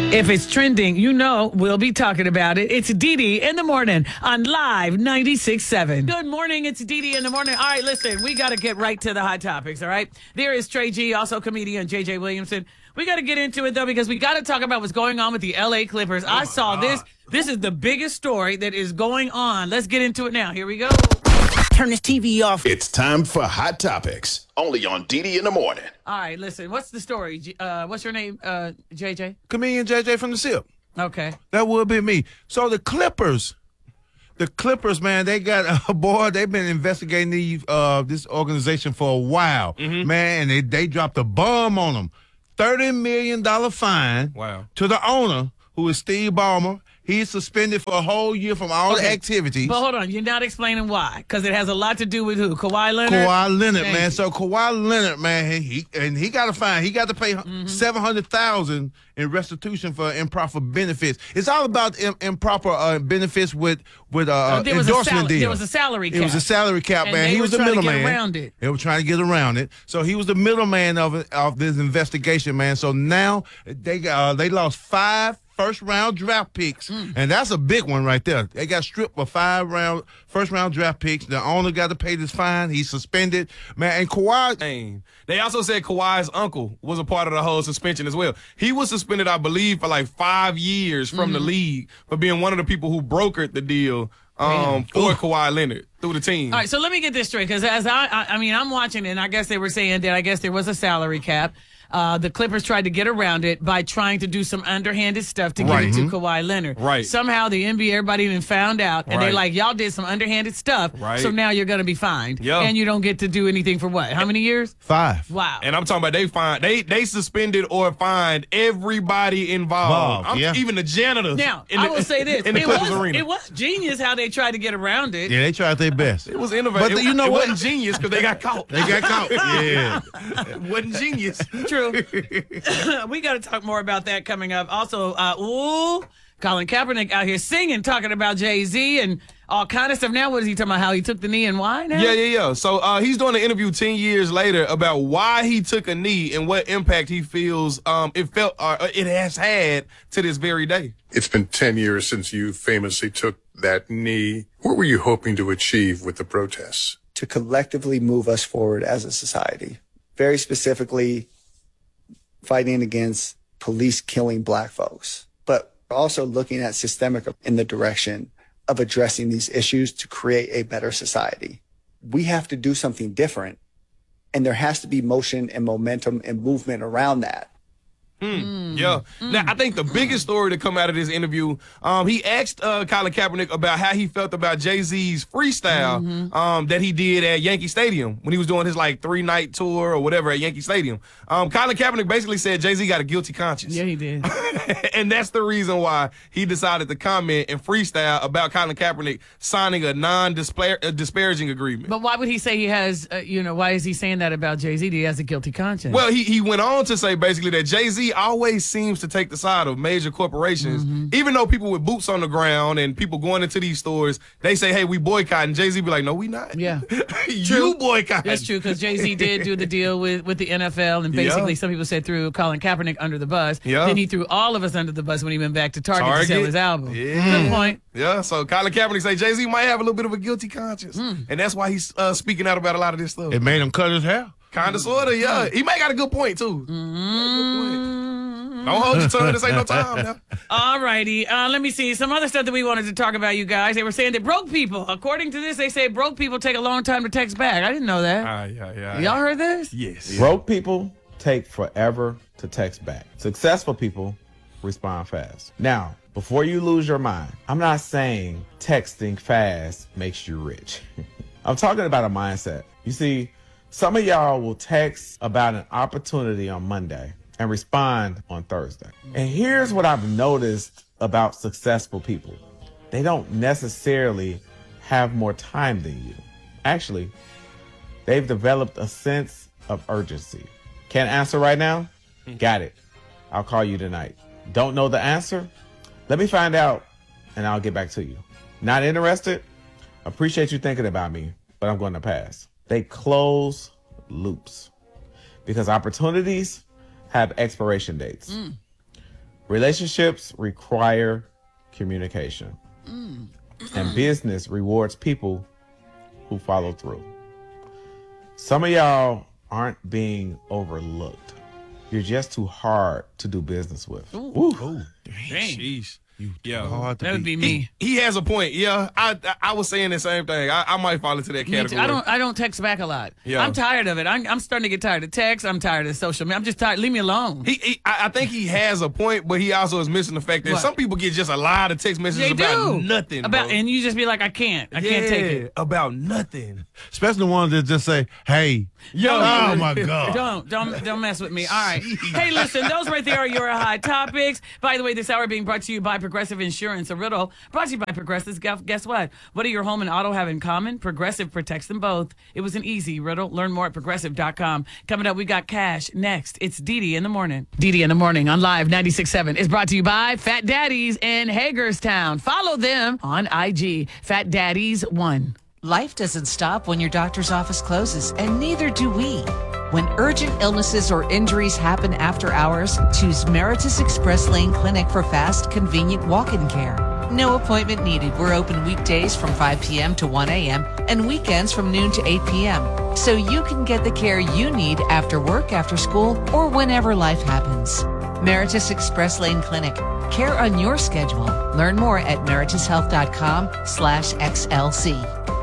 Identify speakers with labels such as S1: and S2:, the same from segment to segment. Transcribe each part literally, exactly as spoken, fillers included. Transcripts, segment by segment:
S1: If it's trending, you know we'll be talking about it. It's Dee Dee in the morning on Live ninety-six point seven. Good morning. It's Dee Dee in the morning. All right, listen, we got to get right to the hot topics, all right? There is Trey G, also comedian J J Williamson. We got to get into it, though, because we got to talk about what's going on with the L A Clippers. I saw this. This is the biggest story that is going on. Let's get into it now. Here we go.
S2: Turn this T V off.
S3: It's time for Hot Topics, only on Dee Dee in the morning.
S1: All right, listen, what's the story? G- Uh, what's your name, uh, J J?
S4: Comedian J J from the S I P.
S1: Okay.
S4: That would be me. So the Clippers, the Clippers, man, they got a boy. They've been investigating these, uh, this organization for a while,
S5: Mm-hmm.
S4: man, and they, they dropped a bomb on them. thirty million dollars fine
S5: Wow.
S4: to the owner, who is Steve Ballmer. He's suspended for a whole year from all
S1: Okay.
S4: the activities.
S1: But hold on, you're not explaining why, because it has a lot to do with who? Kawhi Leonard?
S4: Kawhi Leonard,
S1: Thank
S4: man.
S1: you.
S4: So Kawhi Leonard, man, he, he and he got to fine. He got to pay
S1: Mm-hmm.
S4: seven hundred thousand in restitution for improper benefits. It's all about im- improper uh, benefits with with uh,
S1: Uh, there was a
S4: endorsement
S1: sal-
S4: deal.
S1: there was a salary
S4: It was
S1: cap.
S4: a salary cap,
S1: And
S4: man.
S1: they
S4: He
S1: were
S4: was the
S1: trying to get
S4: middleman.
S1: around it.
S4: They were trying to get around it. So he was the middleman of it, of this investigation, man. So now they uh, they lost five first round draft picks,
S1: Mm.
S4: and that's a big one right there. They got stripped for five round first round draft picks. The owner got to pay this fine. He's suspended, man. And Kawhi,
S5: Dang. They also said Kawhi's uncle was a part of the whole suspension as well. He was suspended, I believe, for like five years from the league for being one of the people who brokered the deal um, for Kawhi Leonard through the team.
S1: All right, so let me get this straight, because as I, I, I mean, I'm watching it, and I guess they were saying that I guess there was a salary cap. Uh, the Clippers tried to get around it by trying to do some underhanded stuff to
S4: Right.
S1: get it to Kawhi Leonard.
S5: Right.
S1: Somehow the N B A, everybody even found out, and they're
S5: Right.
S1: like, y'all did some underhanded stuff,
S5: Right.
S1: so now you're going to be fined.
S5: Yeah.
S1: And you don't get to do anything for what? How many years?
S4: five.
S1: Wow.
S5: And I'm talking about they fined, they they suspended or fined everybody involved.
S4: Involved,
S5: I'm-
S4: yeah.
S5: Even the janitors.
S1: Now,
S5: in
S1: I
S5: the,
S1: will say this.
S5: in the
S1: It
S5: Clippers
S1: was,
S5: arena.
S1: it was genius how they tried to get around it.
S4: Yeah, they tried their best.
S5: It was innovative.
S4: But you know
S5: it
S4: what?
S5: wasn't genius because they got caught.
S4: They got caught. Yeah.
S5: It wasn't genius.
S1: True. We got to talk more about that coming up. Also, uh, ooh, Colin Kaepernick out here singing, talking about Jay-Z and all kind of stuff. Now, what is he talking about? How he took the knee and why now?
S5: Yeah, yeah, yeah. So uh, he's doing an interview ten years later about why he took a knee and what impact he feels um, it felt uh, it has had to this very day.
S6: It's been ten years since you famously took that knee. What were you hoping to achieve with the protests?
S7: To collectively move us forward as a society. Very specifically, fighting against police killing black folks, but also looking at systemic in the direction of addressing these issues to create a better society. We have to do something different, and there has to be motion and momentum and movement around that.
S5: Mm. Yeah. Now, I think the biggest story to come out of this interview, um, he asked uh, Colin Kaepernick about how he felt about Jay-Z's freestyle
S1: Mm-hmm.
S5: um, that he did at Yankee Stadium when he was doing his like three-night tour or whatever at Yankee Stadium. Um, Colin Kaepernick basically said Jay-Z got a guilty conscience.
S1: Yeah, he did.
S5: And that's the reason why he decided to comment and freestyle about Colin Kaepernick signing a non-disparaging agreement.
S1: But why would he say he has, uh, you know, why is he saying that about Jay-Z? He has a guilty conscience.
S5: Well, he, he went on to say basically that Jay-Z always seems to take the side of major corporations,
S1: Mm-hmm.
S5: even though people with boots on the ground and people going into these stores, they say, hey, we boycotting. Jay-Z be like, no, we not.
S1: Yeah.
S5: You boycotting.
S1: That's true, because Jay-Z did do the deal with, with the N F L, and basically
S5: Yeah.
S1: some people said threw Colin Kaepernick under the bus.
S5: Yeah.
S1: Then he threw all of us under the bus when he went back to Target, to sell
S5: Target.
S1: his album.
S5: Yeah.
S1: Good point.
S5: Yeah, so Colin Kaepernick say Jay-Z might have a little bit of a guilty conscience.
S1: Hmm.
S5: And that's why he's uh, speaking out about a lot of this stuff.
S4: It made him cut his hair.
S5: Kind of, sort of, yeah. He may got a good point, too.
S1: Mm-hmm.
S5: Don't hold your tongue. This ain't no time now.
S1: All righty. Uh, let me see. Some other stuff that we wanted to talk about, you guys. They were saying that broke people, according to this, they say broke people take a long time to text back. I didn't know that.
S5: Ah, yeah, yeah.
S1: Y'all heard this?
S5: Yes.
S8: Broke people take forever to text back. Successful people respond fast. Now, before you lose your mind, I'm not saying texting fast makes you rich. I'm talking about a mindset. You see, some of y'all will text about an opportunity on Monday and respond on Thursday. And here's what I've noticed about successful people. They don't necessarily have more time than you. Actually, they've developed a sense of urgency. Can't answer right now? Got it. I'll call you tonight. Don't know the answer? Let me find out and I'll get back to you. Not interested? Appreciate you thinking about me, but I'm going to pass. They close loops because opportunities have expiration dates. Mm. Relationships require communication,
S1: Mm.
S8: and business rewards people who follow through. Some of y'all aren't being overlooked. You're just too hard to do business with.
S1: Ooh.
S8: Ooh.
S1: Dang.
S5: Jeez. Yeah,
S4: Hard to
S1: That would be
S4: beat.
S1: me.
S5: He, he has a point. Yeah, I I, I was saying the same thing. I, I might fall into that
S1: Me too.
S5: category.
S1: I don't. I don't text back a lot.
S5: Yeah.
S1: I'm tired of it. I'm, I'm starting to get tired of text. I'm tired of social media. I'm just tired. Leave me alone.
S5: He, he I, I think he has a point, but he also is missing the fact that
S1: What?
S5: some people get just a lot of text messages
S1: They
S5: about
S1: do
S5: nothing.
S1: about,
S5: bro.
S1: and you just be like, I can't. I can't take
S5: Yeah,
S1: it.
S5: about nothing.
S4: Especially the ones that just say, hey.
S5: Yo,
S4: Oh, my God.
S1: Don't don't don't mess with me. All right. Hey, listen, those right there are your hot topics. By the way, this hour being brought to you by Progressive Insurance, a riddle brought to you by Progressive. Guess guess what? What do your home and auto have in common? Progressive protects them both. It was an easy riddle. Learn more at progressive dot com. Coming up, we got cash next. It's Didi in the morning. Didi in the morning on Live ninety-six point seven is brought to you by Fat Daddies in Hagerstown. Follow them on I G. Fat Daddies one.
S9: Life doesn't stop when your doctor's office closes, and neither do we. When urgent illnesses or injuries happen after hours, choose Meritus Express Lane Clinic for fast, convenient walk-in care. No appointment needed. We're open weekdays from five p.m. to one a.m. and weekends from noon to eight p.m. So you can get the care you need after work, after school, or whenever life happens. Meritus Express Lane Clinic. Care on your schedule. Learn more at meritus health dot com slash X L C.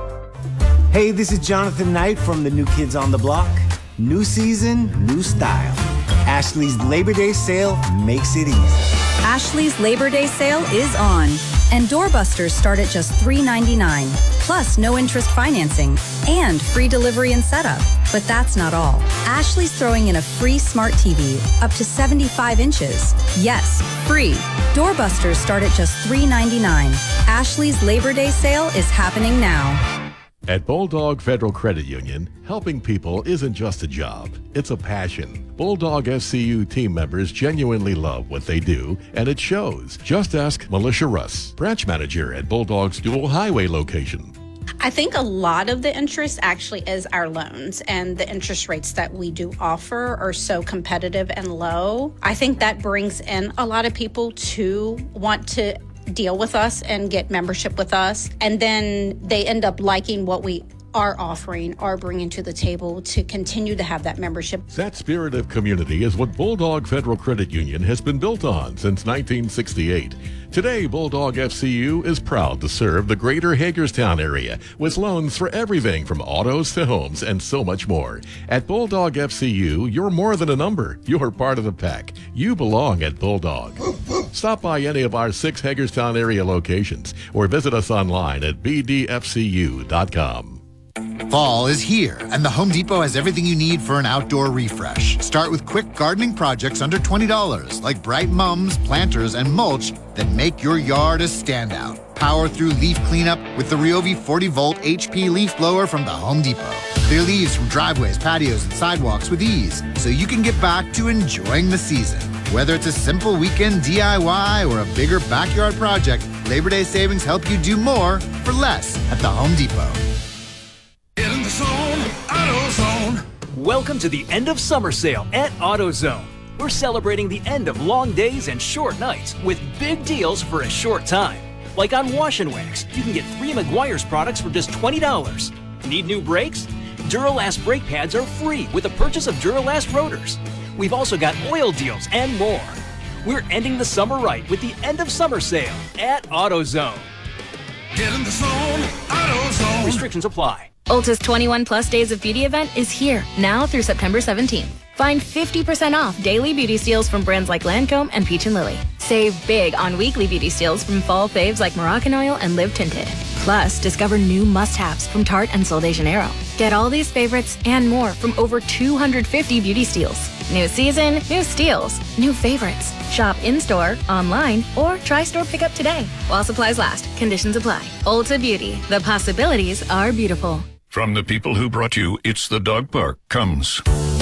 S2: Hey, this is Jonathan Knight from the New Kids on the Block. New season, new style. Ashley's Labor Day sale makes it easy.
S10: Ashley's Labor Day sale is on, and doorbusters start at just three ninety-nine, plus no interest financing and free delivery and setup. But that's not all. Ashley's throwing in a free smart T V up to seventy-five inches. Yes, free. Doorbusters start at just three ninety-nine. Ashley's Labor Day sale is happening now.
S11: At Bulldog Federal Credit Union, helping people isn't just a job, it's a passion. Bulldog F C U team members genuinely love what they do, and it shows. Just ask Militia Russ, branch manager at Bulldog's dual highway location.
S12: I think a lot of the interest actually is our loans, and the interest rates that we do offer are so competitive and low. I think that brings in a lot of people to want to deal with us and get membership with us, and then they end up liking what we are offering, are bringing to the table to continue to have that membership.
S11: That spirit of community is what Bulldog Federal Credit Union has been built on since nineteen sixty-eight. Today, Bulldog F C U is proud to serve the greater Hagerstown area with loans for everything from autos to homes and so much more. At Bulldog F C U, you're more than a number. You're part of the pack. You belong at Bulldog. Stop by any of our six Hagerstown area locations or visit us online at b d f c u dot com.
S13: Fall is here, and the Home Depot has everything you need for an outdoor refresh. Start with quick gardening projects under twenty dollars, like bright mums, planters, and mulch that make your yard a standout. Power through leaf cleanup with the Ryobi forty volt H P leaf blower from the Home Depot. Clear leaves from driveways, patios, and sidewalks with ease, so you can get back to enjoying the season. Whether it's a simple weekend D I Y or a bigger backyard project, Labor Day savings help you do more for less at the Home Depot.
S14: Get in the zone, AutoZone. Welcome to the end of summer sale at AutoZone. We're celebrating the end of long days and short nights with big deals for a short time. Like on Wash and Wax, you can get three Meguiar's products for just twenty dollars. Need new brakes? Duralast brake pads are free with the purchase of Duralast rotors. We've also got oil deals and more. We're ending the summer right with the end of summer sale at AutoZone. Get in the zone, AutoZone. Restrictions apply.
S15: Ulta's twenty-one plus days of beauty event is here, now through September seventeenth. Find fifty percent off daily beauty steals from brands like Lancome and Peach and Lily. Save big on weekly beauty steals from fall faves like Moroccan Oil and Live Tinted. Plus, discover new must-haves from Tarte and Sol de Janeiro. Get all these favorites and more from over two hundred fifty beauty steals. New season, new steals, new favorites. Shop in-store, online, or try store pickup today. While supplies last, conditions apply. Ulta Beauty, the possibilities are beautiful.
S16: From the people who brought you It's the Dog Park comes